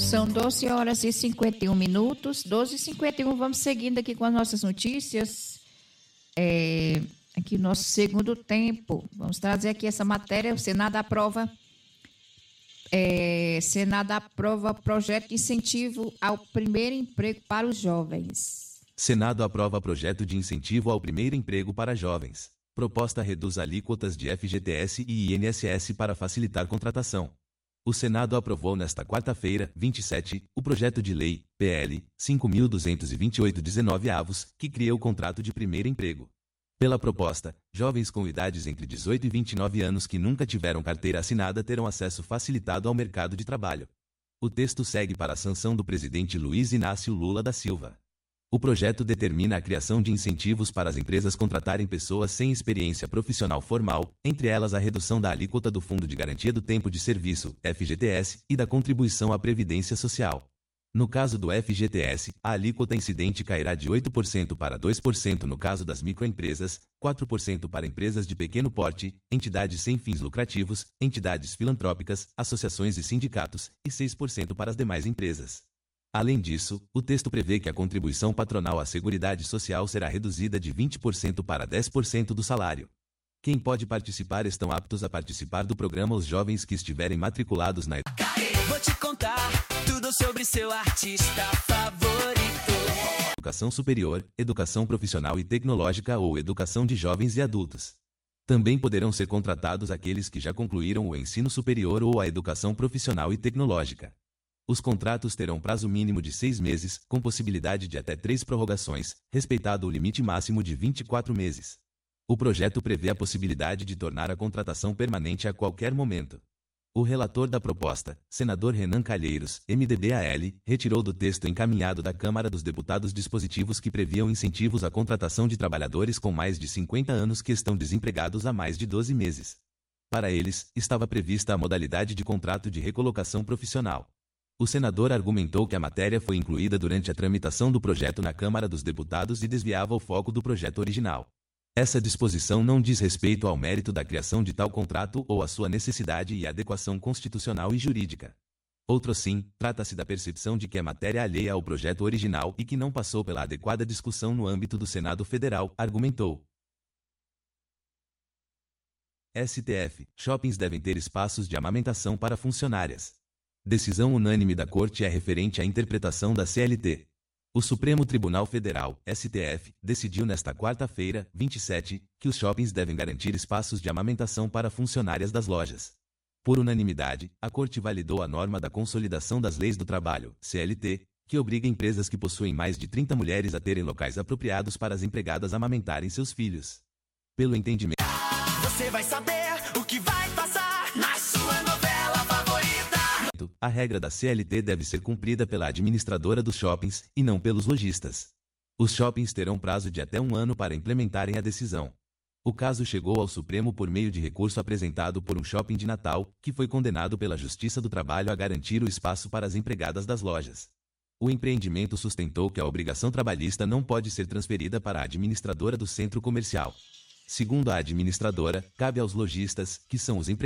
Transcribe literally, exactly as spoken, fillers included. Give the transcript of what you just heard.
São doze horas e cinquenta e um minutos, doze e cinquenta e um, vamos seguindo aqui com as nossas notícias. É, aqui o nosso segundo tempo, vamos trazer aqui essa matéria, o Senado aprova, é, Senado aprova projeto de incentivo ao primeiro emprego para os jovens. Senado aprova projeto de incentivo ao primeiro emprego para jovens. Proposta reduz alíquotas de F G T S e I N S S para facilitar contratação. O Senado aprovou nesta quarta-feira, vinte e sete, o projeto de lei, P L, cinco mil duzentos e vinte e oito, dezenove avos, que cria o contrato de primeiro emprego. Pela proposta, jovens com idades entre dezoito e vinte e nove anos que nunca tiveram carteira assinada terão acesso facilitado ao mercado de trabalho. O texto segue para a sanção do presidente Luiz Inácio Lula da Silva. O projeto determina a criação de incentivos para as empresas contratarem pessoas sem experiência profissional formal, entre elas a redução da alíquota do Fundo de Garantia do Tempo de Serviço, F G T S, e da contribuição à Previdência Social. No caso do F G T S, a alíquota incidente cairá de oito por cento para dois por cento no caso das microempresas, quatro por cento para empresas de pequeno porte, entidades sem fins lucrativos, entidades filantrópicas, associações e sindicatos, e seis por cento para as demais empresas. Além disso, o texto prevê que a contribuição patronal à Seguridade Social será reduzida de vinte por cento para dez por cento do salário. Quem pode participar estão aptos a participar do programa os jovens que estiverem matriculados na Vou te contar tudo sobre seu artista favorito. Educação superior, educação profissional e tecnológica ou educação de jovens e adultos. Também poderão ser contratados aqueles que já concluíram o ensino superior ou a educação profissional e tecnológica. Os contratos terão prazo mínimo de seis meses, com possibilidade de até três prorrogações, respeitado o limite máximo de vinte e quatro meses. O projeto prevê a possibilidade de tornar a contratação permanente a qualquer momento. O relator da proposta, senador Renan Calheiros, M D B A L, retirou do texto encaminhado da Câmara dos Deputados dispositivos que previam incentivos à contratação de trabalhadores com mais de cinquenta anos que estão desempregados há mais de doze meses. Para eles, estava prevista a modalidade de contrato de recolocação profissional. O senador argumentou que a matéria foi incluída durante a tramitação do projeto na Câmara dos Deputados e desviava o foco do projeto original. Essa disposição não diz respeito ao mérito da criação de tal contrato ou à sua necessidade e adequação constitucional e jurídica. Outro sim, trata-se da percepção de que é matéria alheia ao projeto original e que não passou pela adequada discussão no âmbito do Senado Federal, argumentou. S T F. Shoppings devem ter espaços de amamentação para funcionárias. Decisão unânime da Corte é referente à interpretação da C L T. O Supremo Tribunal Federal, S T F, decidiu nesta quarta-feira, vinte e sete, que os shoppings devem garantir espaços de amamentação para funcionárias das lojas. Por unanimidade, a Corte validou a norma da Consolidação das Leis do Trabalho, C L T, que obriga empresas que possuem mais de trinta mulheres a terem locais apropriados para as empregadas amamentarem seus filhos. Pelo entendimento, Você vai saber o que vai passar na sua novela favorita. a regra da C L T deve ser cumprida pela administradora dos shoppings, e não pelos lojistas. Os shoppings terão prazo de até um ano para implementarem a decisão. O caso chegou ao Supremo por meio de recurso apresentado por um shopping de Natal, que foi condenado pela Justiça do Trabalho a garantir o espaço para as empregadas das lojas. O empreendimento sustentou que a obrigação trabalhista não pode ser transferida para a administradora do centro comercial. Segundo a administradora, cabe aos lojistas, que são os empregados,